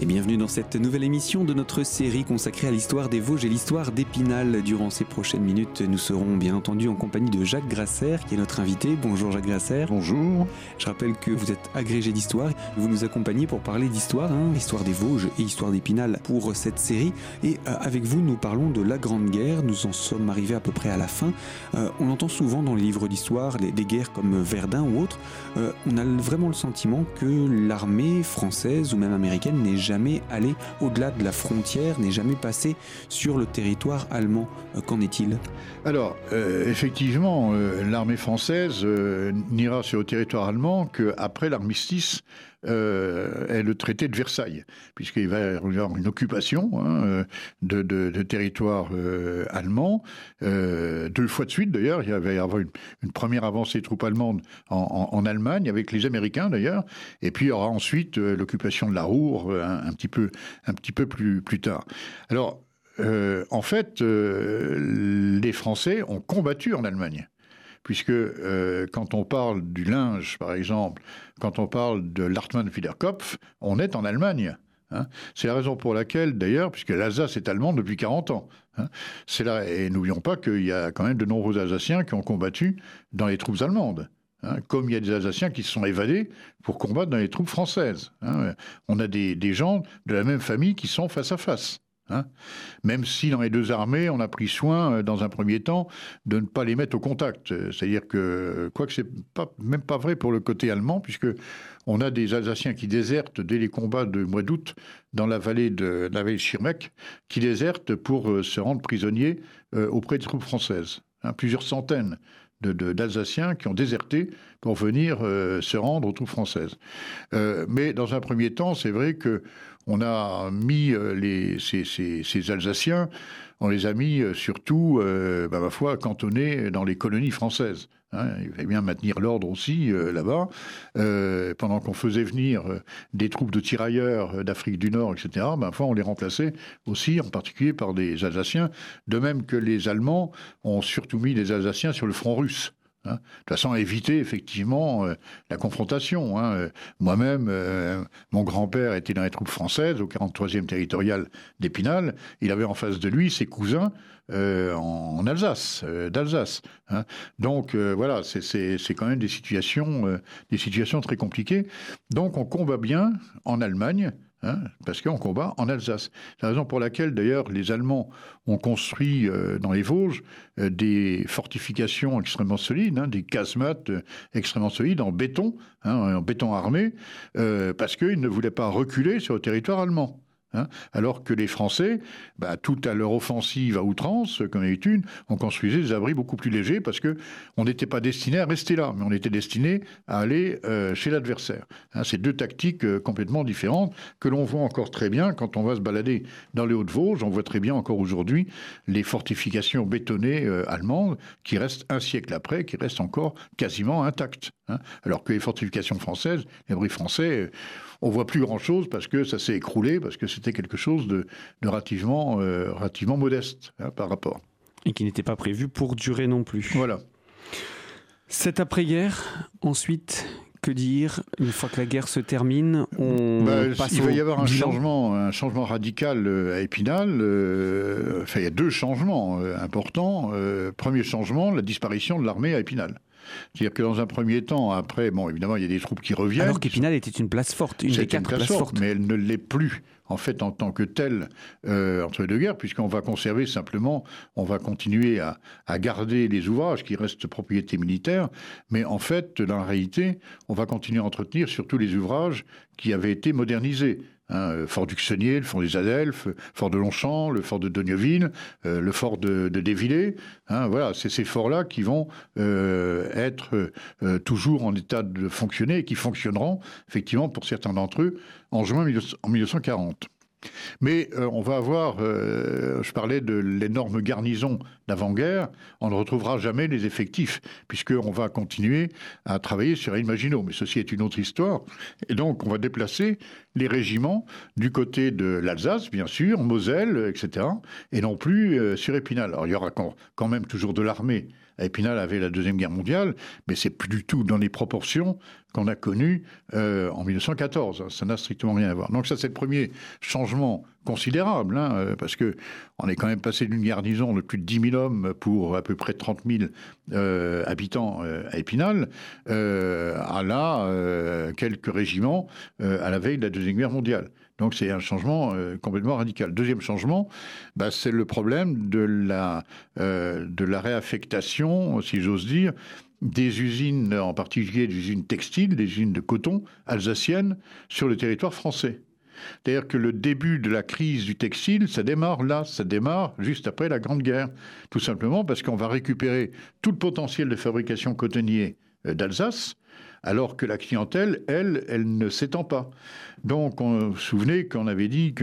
Et bienvenue dans cette nouvelle émission de notre série consacrée à l'histoire des Vosges et l'histoire d'Épinal. Durant ces prochaines minutes, nous serons bien entendu en compagnie de Jacques Grasser, qui est notre invité. Bonjour Jacques Grasser. Bonjour. Je rappelle que vous êtes agrégé d'histoire. Vous nous accompagnez pour parler d'histoire, histoire des Vosges et histoire d'Épinal pour cette série. Et avec vous, nous parlons de la Grande Guerre. Nous en sommes arrivés à peu près à la fin. On entend souvent dans les livres d'histoire des guerres comme Verdun ou autres. On a vraiment le sentiment que l'armée française ou même américaine n'est jamais allée au-delà de la frontière, n'est jamais passée sur le territoire allemand. Qu'en est-il ? Alors, effectivement, l'armée française n'ira sur le territoire allemand qu'après l'armistice est le traité de Versailles, puisqu'il va y avoir une occupation de territoire allemand, 2 fois de suite d'ailleurs. Il va y avoir une première avancée des troupes allemandes en Allemagne, avec les Américains d'ailleurs, et puis il y aura ensuite l'occupation de la Ruhr un petit peu plus tard. Alors, en fait, les Français ont combattu en Allemagne. Puisque quand on parle du linge, par exemple, quand on parle de l'Hartmann-Fiederkopf, on est en Allemagne. C'est la raison pour laquelle, d'ailleurs, puisque l'Alsace est allemande depuis 40 ans, c'est là, et n'oublions pas qu'il y a quand même de nombreux Alsaciens qui ont combattu dans les troupes allemandes. Comme il y a des Alsaciens qui se sont évadés pour combattre dans les troupes françaises. On a des gens de la même famille qui sont face à face. Même si dans les deux armées, on a pris soin, dans un premier temps, de ne pas les mettre au contact. C'est-à-dire que, quoique c'est même pas vrai pour le côté allemand, puisque on a des Alsaciens qui désertent dès les combats de mois d'août dans la vallée de Schirmeck, qui désertent pour se rendre prisonniers auprès des troupes françaises. Plusieurs centaines d'Alsaciens qui ont déserté pour venir se rendre aux troupes françaises. Mais dans un premier temps, c'est vrai que on a mis ces Alsaciens, on les a mis surtout, ma foi, cantonnés dans les colonies françaises. Il fallait bien maintenir l'ordre aussi là-bas. Pendant qu'on faisait venir des troupes de tirailleurs d'Afrique du Nord, etc., on les remplaçait aussi, en particulier par des Alsaciens, de même que les Allemands ont surtout mis les Alsaciens sur le front russe. De toute façon, éviter effectivement la confrontation. Moi-même, mon grand-père était dans les troupes françaises, au 43e territorial d'Épinal. Il avait en face de lui ses cousins en Alsace, d'Alsace. Donc voilà, c'est quand même des situations très compliquées. Donc on combat bien en Allemagne. Parce qu'on combat en Alsace. C'est la raison pour laquelle, d'ailleurs, les Allemands ont construit dans les Vosges des fortifications extrêmement solides, des casemates extrêmement solides en béton armé, parce qu'ils ne voulaient pas reculer sur le territoire allemand. Alors que les Français, tout à leur offensive à outrance, comme d'habitude, on construisait des abris beaucoup plus légers parce que on n'était pas destiné à rester là, mais on était destiné à aller chez l'adversaire. C'est 2 tactiques complètement différentes que l'on voit encore très bien quand on va se balader dans les Hauts-de-Vosges. On voit très bien encore aujourd'hui les fortifications bétonnées allemandes qui restent un siècle après, qui restent encore quasiment intactes. Alors que les fortifications françaises, les abris français, on voit plus grand-chose parce que ça s'est écroulé, parce que c'était quelque chose de relativement modeste par rapport. Et qui n'était pas prévu pour durer non plus. Voilà. Cette après-guerre, ensuite, que dire ? Une fois que la guerre se termine, on passe il va y avoir un bilan. changement radical à Épinal. Il y a 2 changements importants. Premier changement, la disparition de l'armée à Épinal. C'est-à-dire que dans un premier temps, après, évidemment, il y a des troupes qui reviennent. Alors qu'Épinal était une place forte, une des 4 places fortes. Mais elle ne l'est plus, en fait, en tant que telle, entre les 2 guerres, puisqu'on va conserver simplement, on va continuer à garder les ouvrages qui restent propriété militaire, mais en fait, dans la réalité, on va continuer à entretenir surtout les ouvrages qui avaient été modernisés. Fort d'Uxenier, le fort des Adelphes, fort de Longchamp, le fort de Dognoville, le fort de Dévillers. Voilà, c'est ces forts-là qui vont être toujours en état de fonctionner et qui fonctionneront, effectivement, pour certains d'entre eux, en juin 1940. Mais on va avoir, je parlais de l'énorme garnison d'avant-guerre, on ne retrouvera jamais les effectifs, puisqu'on va continuer à travailler sur l'île Maginot. Mais ceci est une autre histoire. Et donc, on va déplacer les régiments du côté de l'Alsace, bien sûr, Moselle, etc., et non plus sur Épinal. Alors, il y aura quand même toujours de l'armée Épinal avait la Deuxième Guerre mondiale, mais c'est plus du tout dans les proportions qu'on a connues en 1914. Ça n'a strictement rien à voir. Donc ça, c'est le premier changement considérable, parce qu'on est quand même passé d'une garnison de plus de 10 000 hommes pour à peu près 30 000 habitants à Épinal, à là, quelques régiments à la veille de la Deuxième Guerre mondiale. Donc c'est un changement complètement radical. Deuxième changement, c'est le problème de la réaffectation, si j'ose dire, des usines, en particulier des usines textiles, des usines de coton alsaciennes sur le territoire français. C'est-à-dire que le début de la crise du textile, ça démarre là, ça démarre juste après la Grande Guerre. Tout simplement parce qu'on va récupérer tout le potentiel de fabrication cotonnier d'Alsace, alors que la clientèle, elle ne s'étend pas. Donc, vous vous souvenez qu'on avait dit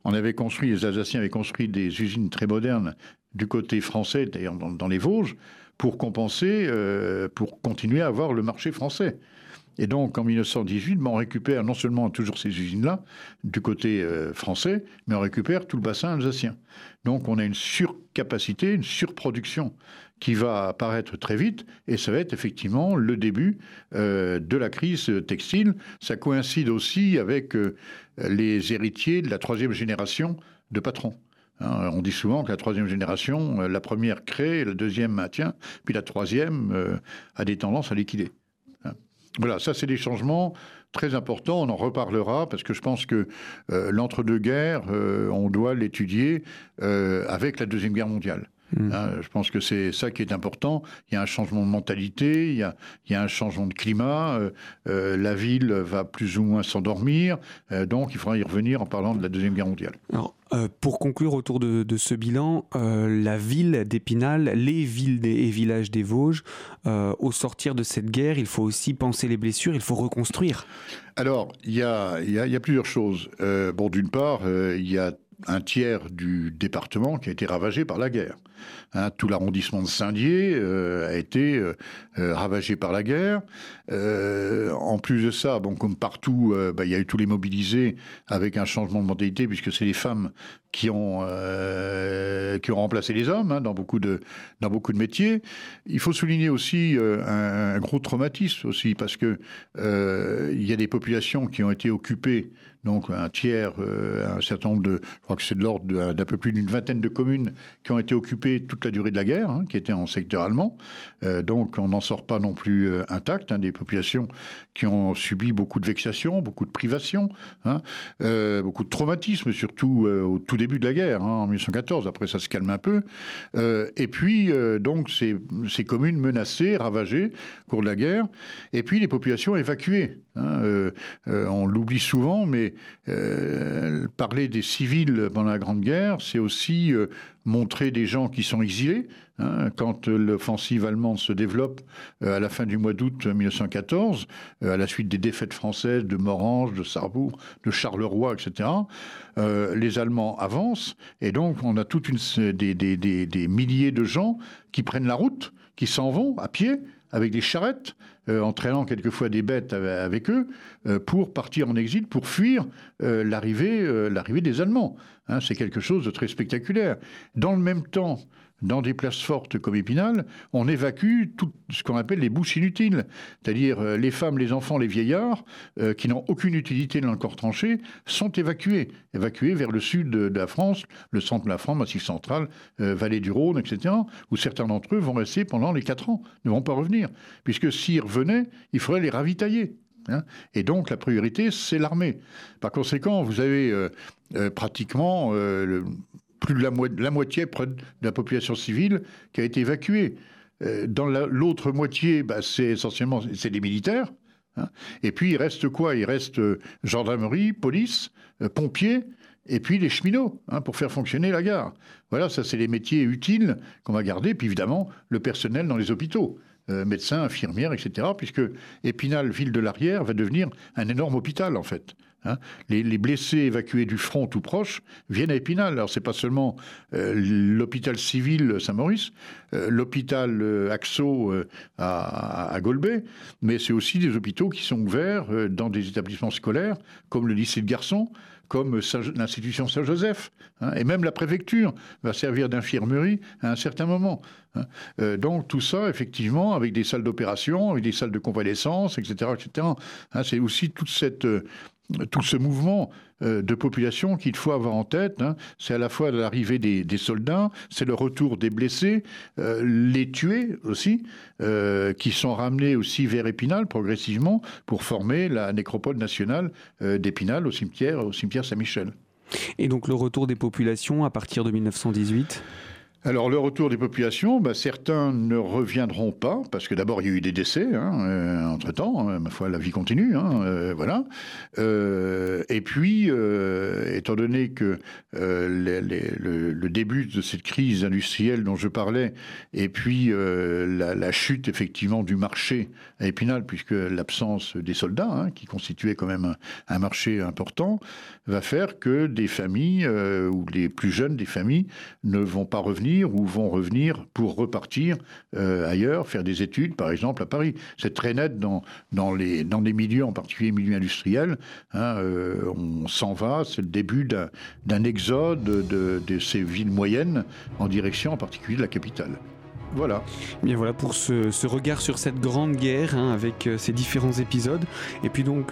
les Alsaciens avaient construit des usines très modernes du côté français, d'ailleurs dans les Vosges, pour compenser, pour continuer à avoir le marché français. Et donc, en 1918, on récupère non seulement toujours ces usines-là, du côté français, mais on récupère tout le bassin alsacien. Donc, on a une surcapacité, une surproduction qui va apparaître très vite, et ça va être effectivement le début de la crise textile. Ça coïncide aussi avec les héritiers de la troisième génération de patrons. On dit souvent que la troisième génération, la première crée, la deuxième maintient, puis la troisième a des tendances à liquider. Voilà, ça c'est des changements très importants, on en reparlera, parce que je pense que l'entre-deux-guerres, on doit l'étudier avec la Deuxième Guerre mondiale. Je pense que c'est ça qui est important. Il y a un changement de mentalité, il y a un changement de climat, la ville va plus ou moins s'endormir, donc il faudra y revenir en parlant de la Deuxième Guerre mondiale. Alors, pour conclure autour de ce bilan, la ville d'Épinal, les villes et villages des Vosges, au sortir de cette guerre, il faut aussi penser les blessures, il faut reconstruire. Alors, il y a plusieurs choses. D'une part, il y a un tiers du département qui a été ravagé par la guerre. Tout l'arrondissement de Saint-Dié a été ravagé par la guerre. En plus de ça, comme partout, il y a eu tous les mobilisés avec un changement de mentalité, puisque c'est les femmes qui ont remplacé les hommes dans beaucoup de métiers. Il faut souligner aussi un gros traumatisme aussi, parce que il y a des populations qui ont été occupées, donc un tiers, un certain nombre je crois que c'est de l'ordre d'un peu plus d'une vingtaine de communes qui ont été occupées toute la durée de la guerre, qui étaient en secteur allemand. Donc on n'en sort pas non plus intact, des populations qui ont subi beaucoup de vexations, beaucoup de privations, beaucoup de traumatismes, surtout au tout début de la guerre, en 1914. Après, ça se calme un peu. Et puis, donc, ces communes menacées, ravagées au cours de la guerre. Et puis, les populations évacuées. On l'oublie souvent, mais parler des civils pendant la Grande Guerre, c'est aussi montrer des gens qui sont exilés. Quand l'offensive allemande se développe à la fin du mois d'août 1914, à la suite des défaites françaises de Morhange, de Sarrebourg, de Charleroi, etc., les Allemands avancent, et donc on a des milliers de gens qui prennent la route, qui s'en vont à pied, avec des charrettes, entraînant quelquefois des bêtes avec eux, pour partir en exil, pour fuir l'arrivée des Allemands. C'est quelque chose de très spectaculaire. Dans le même temps, dans des places fortes comme Épinal, on évacue tout ce qu'on appelle les bouches inutiles, c'est-à-dire les femmes, les enfants, les vieillards, qui n'ont aucune utilité dans le corps tranché, sont évacués vers le sud de la France, le centre de la France, Massif central, vallée du Rhône, etc., où certains d'entre eux vont rester pendant les 4 ans, ne vont pas revenir, puisque s'ils revenaient, il faudrait les ravitailler. Et donc la priorité, c'est l'armée. Par conséquent, vous avez pratiquement plus de la moitié de la population civile qui a été évacuée. Dans l'autre moitié, c'est essentiellement des militaires. Et puis il reste quoi? Il reste gendarmerie, police, pompiers, et puis les cheminots pour faire fonctionner la gare. Voilà, ça c'est les métiers utiles qu'on va garder. Puis évidemment, le personnel dans les hôpitaux. Médecins, infirmières, etc., puisque Épinal, ville de l'arrière, va devenir un énorme hôpital, en fait. hein. Les blessés évacués du front tout proche viennent à Épinal. Alors, c'est pas seulement l'hôpital civil Saint-Maurice, l'hôpital Axo à Golbet, mais c'est aussi des hôpitaux qui sont ouverts dans des établissements scolaires, comme le lycée de Garçons, comme l'institution Saint-Joseph, hein, et même la préfecture va servir d'infirmerie à un certain moment. Hein. Donc tout ça, effectivement, avec des salles d'opération, avec des salles de convalescence, etc. etc. Hein, c'est aussi tout ce mouvement de population qu'il faut avoir en tête. Hein. C'est à la fois l'arrivée des soldats, c'est le retour des blessés, les tués aussi, qui sont ramenés aussi vers Épinal progressivement pour former la nécropole nationale d'Épinal au cimetière Saint-Michel. Et donc le retour des populations à partir de 1918 ? Alors, le retour des populations, certains ne reviendront pas, parce que d'abord, il y a eu des décès, entre-temps, ma foi, la vie continue, voilà. Et puis, étant donné que le début de cette crise industrielle dont je parlais, et puis la chute, effectivement, du marché à Épinal, puisque l'absence des soldats, qui constituait quand même un marché important, va faire que des familles, ou les plus jeunes des familles, ne vont pas revenir ou vont revenir pour repartir ailleurs, faire des études, par exemple à Paris. C'est très net dans les milieux, en particulier les milieux industriels. On s'en va, c'est le début d'un exode de ces villes moyennes en direction en particulier de la capitale. Voilà. Bien voilà pour ce regard sur cette grande guerre, avec ces différents épisodes. Et puis donc